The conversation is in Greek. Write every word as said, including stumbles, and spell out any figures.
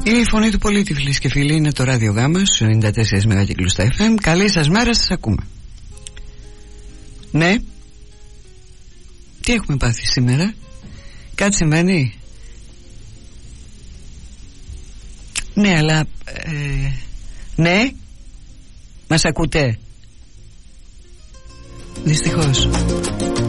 Η φωνή του πολίτη, φίλες και φίλοι, είναι το ράδιο Γάμα στους ενενήντα τέσσερα μεγακύκλους στα εφ εμ. Καλή σας μέρα, σας ακούμε. Ναι. Τι έχουμε πάθει σήμερα? Κάτι συμβαίνει? Ναι, αλλά ε, ναι. Μας ακούτε? Δυστυχώς